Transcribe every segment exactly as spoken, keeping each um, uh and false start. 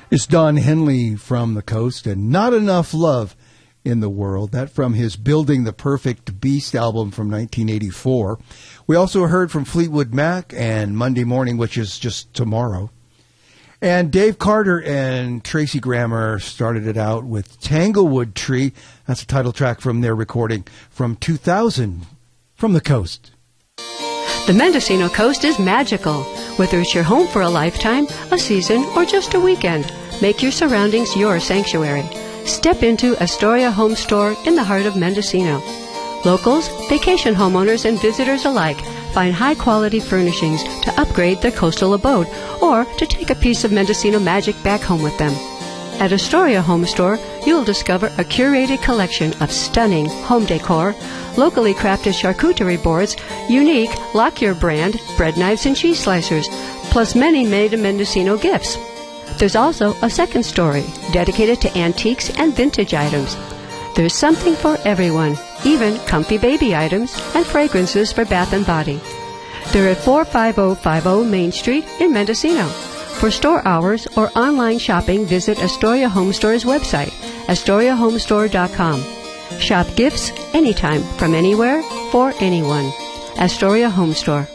It's Don Henley from the Coast and Not Enough Love in the World. That from his Building the Perfect Beast album from nineteen eighty-four. We also heard from Fleetwood Mac and Monday Morning, which is just tomorrow. And Dave Carter and Tracy Grammer started it out with Tanglewood Tree. That's a title track from their recording from two thousand from the Coast. The Mendocino Coast is magical. Whether it's your home for a lifetime, a season, or just a weekend, make your surroundings your sanctuary. Step into Astoria Home Store in the heart of Mendocino. Locals, vacation homeowners, and visitors alike find high-quality furnishings to upgrade their coastal abode or to take a piece of Mendocino magic back home with them. At Astoria Home Store, you'll discover a curated collection of stunning home decor, locally crafted charcuterie boards, unique Lockyer brand bread knives and cheese slicers, plus many made-in-Mendocino gifts. There's also a second story dedicated to antiques and vintage items. There's something for everyone, even comfy baby items and fragrances for bath and body. They're at four five zero five zero Main Street in Mendocino. For store hours or online shopping, visit Astoria Home Store's website, astoria home store dot com. Shop gifts anytime, from anywhere, for anyone. Astoria Home Store.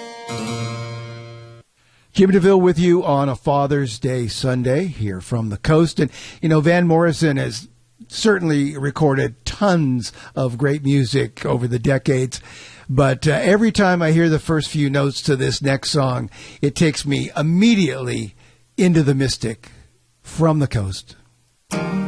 Jim DeVille with you on a Father's Day Sunday here from the Coast. And, you know, Van Morrison has certainly recorded tons of great music over the decades. But uh, every time I hear the first few notes to this next song, it takes me immediately into the mystic from the Coast.